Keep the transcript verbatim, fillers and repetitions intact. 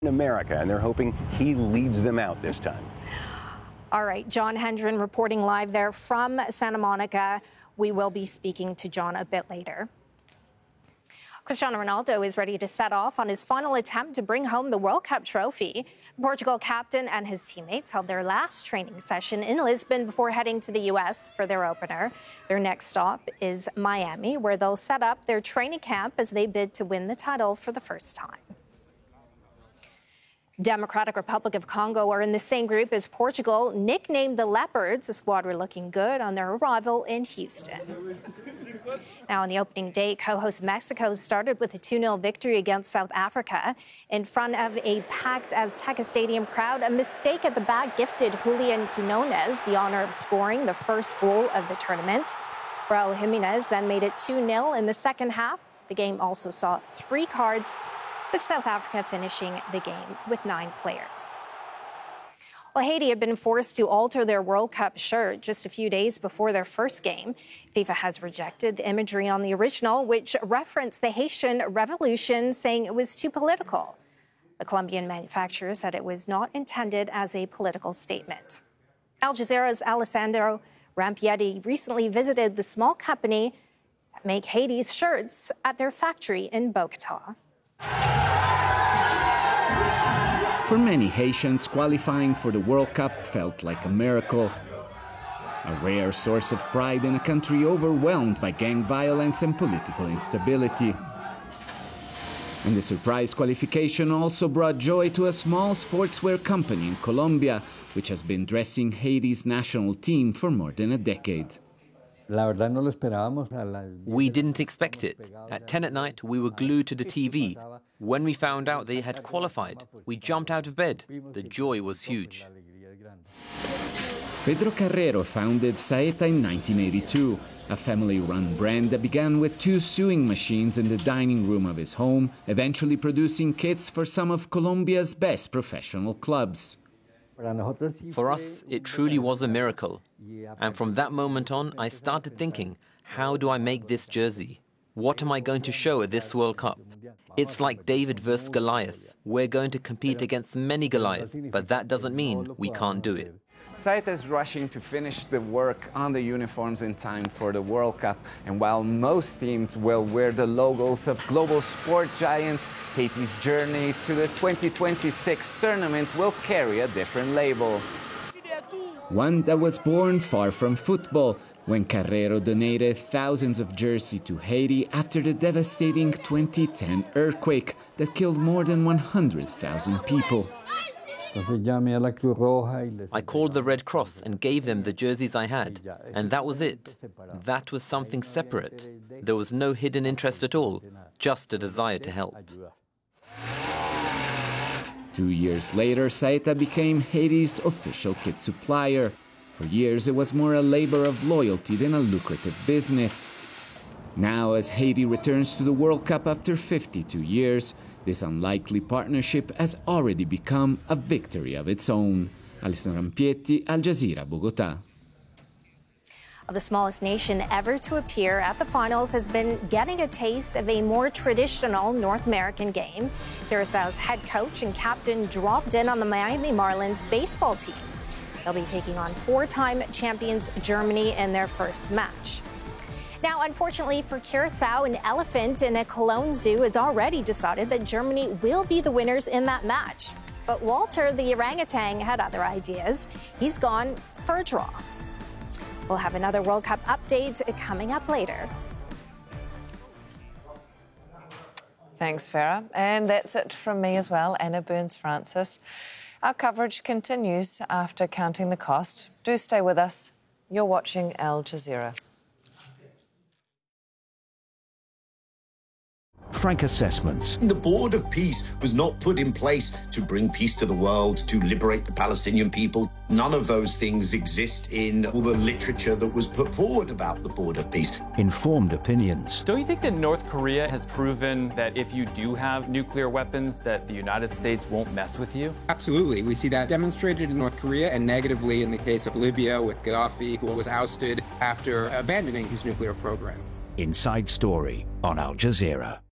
in America, and they're hoping he leads them out this time. All right, John Hendren reporting live there from Santa Monica. We will be speaking to John a bit later. Cristiano Ronaldo is ready to set off on his final attempt to bring home the World Cup trophy. The Portugal captain and his teammates held their last training session in Lisbon before heading to the U S for their opener. Their next stop is Miami, where they'll set up their training camp as they bid to win the title for the first time. Democratic Republic of Congo are in the same group as Portugal, nicknamed the Leopards. The squad were looking good on their arrival in Houston. Now, on the opening day, co-host Mexico started with a two nil victory against South Africa in front of a packed Azteca Stadium crowd. A mistake at the back gifted Julian Quinones the honor of scoring the first goal of the tournament. Raul Jimenez then made it two nil in the second half. The game also saw three cards, with South Africa finishing the game with nine players. Well, Haiti had been forced to alter their World Cup shirt just a few days before their first game. FIFA has rejected the imagery on the original, which referenced the Haitian Revolution, saying it was too political. The Colombian manufacturer said it was not intended as a political statement. Al Jazeera's Alessandro Rampietti recently visited the small company that make Haiti's shirts at their factory in Bogota. For many Haitians, qualifying for the World Cup felt like a miracle. A rare source of pride in a country overwhelmed by gang violence and political instability. And the surprise qualification also brought joy to a small sportswear company in Colombia, which has been dressing Haiti's national team for more than a decade. We didn't expect it. At ten at night, we were glued to the T V. When we found out they had qualified, we jumped out of bed. The joy was huge. Pedro Carrero founded Saeta in nineteen eighty-two, a family-run brand that began with two sewing machines in the dining room of his home, eventually producing kits for some of Colombia's best professional clubs. For us, it truly was a miracle. And from that moment on, I started thinking, how do I make this jersey? What am I going to show at this World Cup? It's like David versus Goliath. We're going to compete against many Goliaths, but that doesn't mean we can't do it. Saeta is rushing to finish the work on the uniforms in time for the World Cup. And while most teams will wear the logos of global sport giants, Haiti's journey to the twenty twenty-six tournament will carry a different label. One that was born far from football, when Carrero donated thousands of jerseys to Haiti after the devastating twenty ten earthquake that killed more than one hundred thousand people. I called the Red Cross and gave them the jerseys I had, and that was it. That was something separate. There was no hidden interest at all, just a desire to help. Two years later, Saeta became Haiti's official kit supplier. For years, it was more a labor of loyalty than a lucrative business. Now, as Haiti returns to the World Cup after fifty-two years, this unlikely partnership has already become a victory of its own. Alessandro Rampietti, Al Jazeera, Bogota. The smallest nation ever to appear at the finals has been getting a taste of a more traditional North American game. Curaçao's head coach and captain dropped in on the Miami Marlins baseball team. They'll be taking on four-time champions Germany in their first match. Now, unfortunately for Curaçao, an elephant in a Cologne zoo has already decided that Germany will be the winners in that match. But Walter, the orangutan, had other ideas. He's gone for a draw. We'll have another World Cup update coming up later. Thanks, Farah. And that's it from me as well, Anna Burns-Francis. Our coverage continues after counting the cost. Do stay with us. You're watching Al Jazeera. Frank Assessments. The Board of Peace was not put in place to bring peace to the world, to liberate the Palestinian people. None of those things exist in all the literature that was put forward about the Board of Peace. Informed opinions. Don't you think that North Korea has proven that if you do have nuclear weapons, that the United States won't mess with you? Absolutely. We see that demonstrated in North Korea and negatively in the case of Libya with Gaddafi, who was ousted after abandoning his nuclear program. Inside Story on Al Jazeera.